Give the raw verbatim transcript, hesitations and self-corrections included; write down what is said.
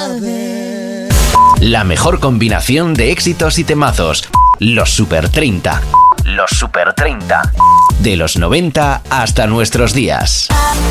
saber. La mejor combinación de éxitos y temazos. Los Super treinta. Los Super treinta. De los noventa hasta nuestros días.